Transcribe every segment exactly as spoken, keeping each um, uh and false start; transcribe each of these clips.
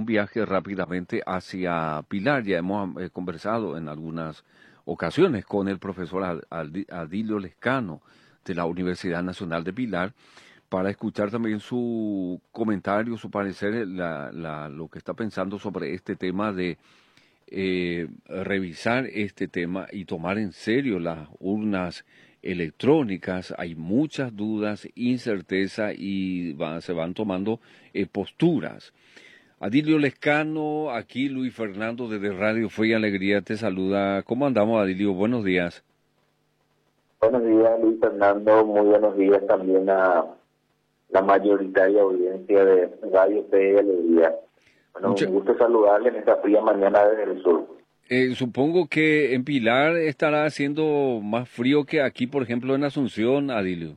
un viaje rápidamente hacia Pilar. Ya hemos eh, conversado en algunas ocasiones con el profesor Ad- Ad- Adilio Lescano de la Universidad Nacional de Pilar para escuchar también su comentario, su parecer, la, la, lo que está pensando sobre este tema de eh, revisar este tema y tomar en serio las urnas electrónicas. Hay muchas dudas, incerteza y va- se van tomando eh, posturas. Adilio Lescano, aquí Luis Fernando desde Radio Fe y Alegría te saluda. ¿Cómo andamos, Adilio? Buenos días. Buenos días, Luis Fernando. Muy buenos días también a la mayoritaria audiencia de Radio Fe y Alegría. Bueno, Mucha- un gusto saludarle en esta fría mañana desde el sur. eh, supongo que en Pilar estará haciendo más frío que aquí, por ejemplo, en Asunción, Adilio.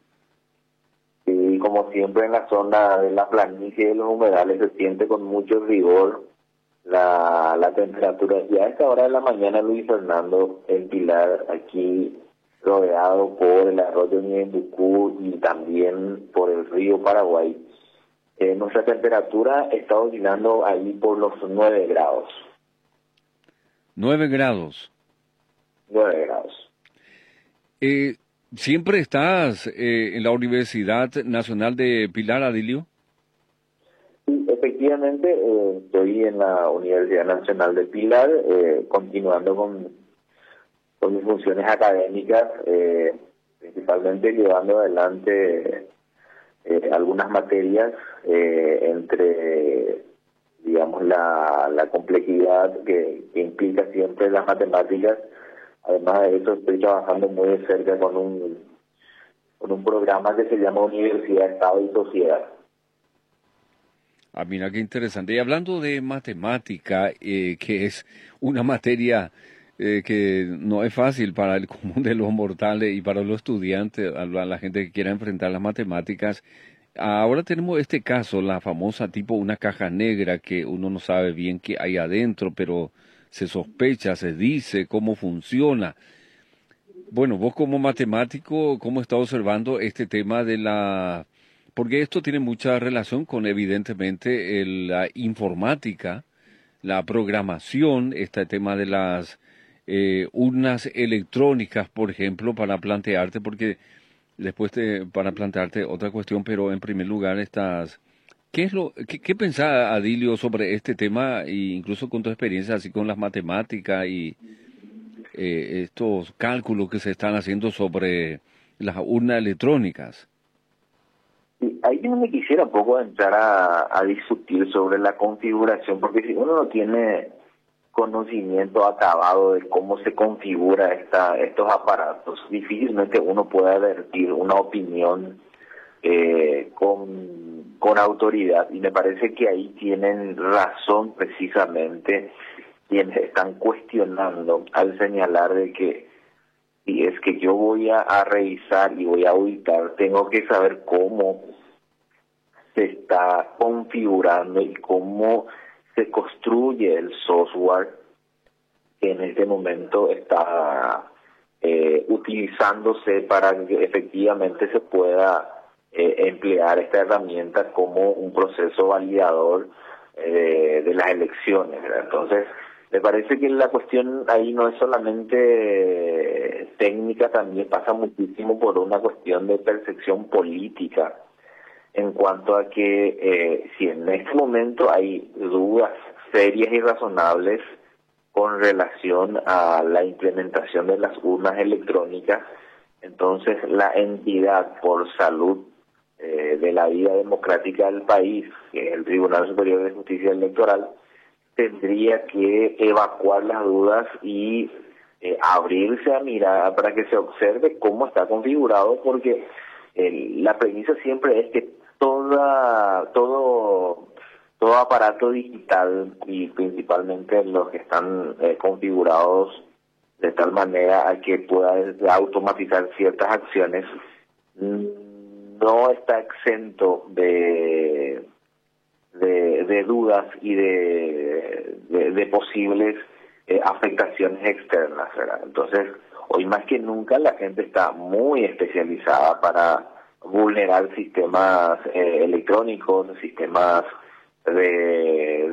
Y como siempre en la zona de la planicie y de los humedales se siente con mucho rigor la, la temperatura. Ya a esta hora de la mañana, Luis Fernando, en Pilar, aquí rodeado por el arroyo Ñembucú y también por el río Paraguay. Eh, nuestra temperatura está oscilando ahí por los nueve grados. Nueve grados. nueve grados. Eh, ¿Siempre estás eh, en la Universidad Nacional de Pilar, Adilio? Sí, efectivamente, eh, estoy en la Universidad Nacional de Pilar, eh, continuando con, con mis funciones académicas, eh, principalmente llevando adelante eh, algunas materias eh, entre, digamos, la, la complejidad que, que implica siempre las matemáticas. Además de eso, estoy trabajando muy de cerca con un, con un programa que se llama Universidad, Estado y Sociedad. Ah, mira qué interesante. Y hablando de matemática, eh, que es una materia eh, que no es fácil para el común de los mortales y para los estudiantes, a la, a la gente que quiera enfrentar las matemáticas. Ahora tenemos este caso, la famosa tipo una caja negra que uno no sabe bien qué hay adentro, pero se sospecha, se dice cómo funciona. Bueno, vos como matemático, ¿cómo estás observando este tema de la... Porque esto tiene mucha relación con, evidentemente, el- la informática, la programación, este tema de las eh, urnas electrónicas, por ejemplo, para plantearte, porque después te, para plantearte otra cuestión, pero en primer lugar estás... ¿Qué es lo, qué, qué pensás, Adilio, sobre este tema, e incluso con tu experiencia así con las matemáticas y eh, estos cálculos que se están haciendo sobre las urnas electrónicas? Sí, ahí yo me quisiera un poco entrar a, a discutir sobre la configuración, porque si uno no tiene conocimiento acabado de cómo se configura esta, estos aparatos, difícilmente uno puede advertir una opinión eh, con, con autoridad. Y me parece que ahí tienen razón precisamente quienes están cuestionando al señalar de que si es que yo voy a, a revisar y voy a auditar, tengo que saber cómo se está configurando y cómo se construye el software que en este momento está eh, utilizándose para que efectivamente se pueda eh, emplear esta herramienta como un proceso validador eh, de las elecciones, ¿verdad? Entonces, me parece que la cuestión ahí no es solamente técnica, también pasa muchísimo por una cuestión de percepción política, en cuanto a que eh, si en este momento hay dudas serias y razonables con relación a la implementación de las urnas electrónicas, entonces la entidad por salud eh, de la vida democrática del país, que es el Tribunal Superior de Justicia Electoral, tendría que evacuar las dudas y eh, abrirse a mirar para que se observe cómo está configurado, porque eh, la premisa siempre es que toda todo todo aparato digital y principalmente los que están eh, configurados de tal manera a que pueda automatizar ciertas acciones, no está exento de de, de dudas y de, de, de posibles eh, afectaciones externas, ¿verdad? Entonces, hoy más que nunca la gente está muy especializada para vulnerar sistemas eh, electrónicos, sistemas de